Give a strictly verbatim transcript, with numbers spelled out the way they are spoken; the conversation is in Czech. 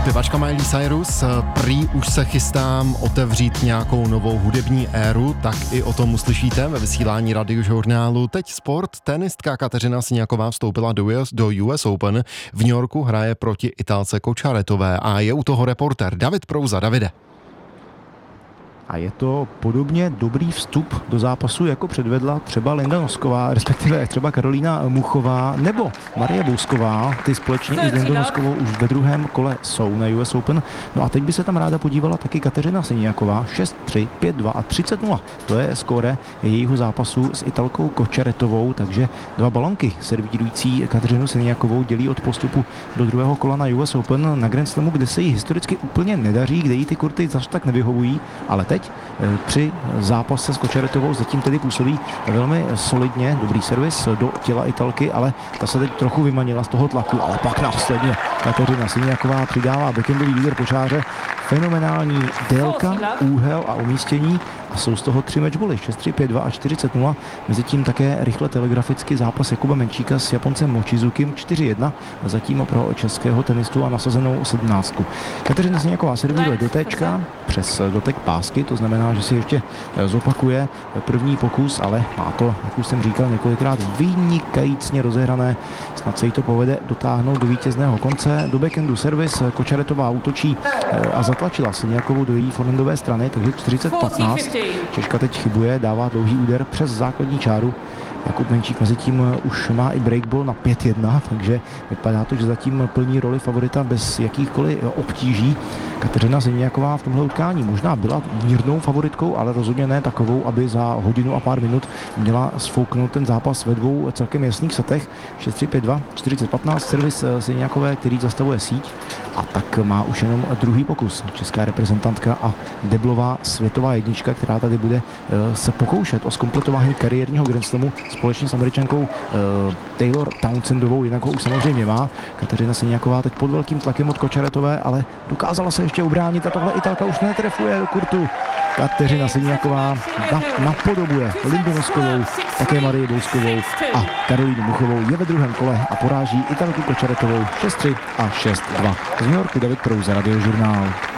Zpěvačka Miley Cyrus, prý už se chystám otevřít nějakou novou hudební éru, tak i o tom uslyšíte ve vysílání radiožurnálu. Teď sport. Tenistka Kateřina Siniaková vstoupila do U S, do U S Open. V New Yorku hraje proti Italce Cocharetové a je u toho reportér David Prouza. Davide. A je to podobně dobrý vstup do zápasu, jako předvedla třeba Linda Nosková, respektive třeba Karolína Muchová nebo Marie Bousková. Ty společně i s Lindou Noskovou už ve druhém kole jsou na U S Open. No a teď by se tam ráda podívala taky Kateřina Siniaková. šest tři, pět dva a třicet nula. To je skóre jejího zápasu s Italkou Cocharetovou, takže dva balonky servírující Kateřinu Siniakovou dělí od postupu do druhého kola na U S Open na Grand Slamu, kde se jí historicky úplně nedaří, kde jí ty kurty zase tak nevyhovují, ale teď při zápase s Cocharetovou zatím tedy působí velmi solidně, dobrý servis do těla Italky, ale ta se teď trochu vymanila z toho tlaku, ale pak následně Kateřina Siniaková přidává backendový výder počáře, fenomenální délka, úhel a umístění a jsou z toho tři matchboly, šest tři, pět dva a čtyřicet nula. Mezitím také rychle telegraficky zápas Jakuba Menčíka s Japoncem Mochizukim čtyři jedna, zatím pro českého tenistu a nasazenou sedmnáctku. Kateřina Siniaková servíruje do téčka přes dotek pásky, to znamená, že si ještě zopakuje první pokus, ale má to, jak už jsem říkal, několikrát vynikajícně rozehrané. Snad se jí to povede dotáhnout do vítězného konce. Do backendu servis, Cocharetová útočí a zatlačila Siniakovou do její forehandové strany, takže čtyřicet patnáct. Češka teď chybuje, dává dlouhý úder přes základní čáru. Jakub Menčík mezi tím už má i breakball na pět jedna, takže vypadá to, že zatím plní roli favorita bez jakýchkoliv obtíží. Kateřina Siniaková v tomhle utkání možná byla mírnou favoritkou, ale rozhodně ne takovou, aby za hodinu a pár minut měla sfouknout ten zápas ve dvou celkem jasných setech. šest tři, pět dva, čtyřicet patnáct, servis Siniakové, který zastavuje síť, a tak má už jenom druhý pokus. Česká reprezentantka a deblová světová jednička, která tady bude se pokoušet o zkompletování kariérního Grand Slamu společně s Američankou uh, Taylor Townsendovou, jinak ho už samozřejmě má. Kateřina Siniaková teď pod velkým tlakem od Cocharetové, ale dokázala se ještě ubránit a tohle Italka už netrefuje do kurtu. Kateřina Siniaková napodobuje Lindu Noskovou, také Marii Bouskovou a Karolínu Muchovou, je ve druhém kole a poráží Italku Cocharetovou šest tři a šest dva. Z New Yorku David Prouza, Radiožurnál.